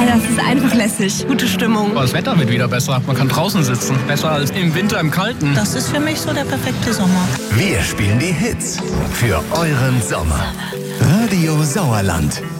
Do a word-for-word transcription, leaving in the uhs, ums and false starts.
das ist einfach lässig. Gute Stimmung. Das Wetter wird wieder besser. Man kann draußen sitzen. Besser als im Winter im Kalten. Das ist für mich so der perfekte Sommer. Wir spielen die Hits für euren Sommer. Radio Sauerland.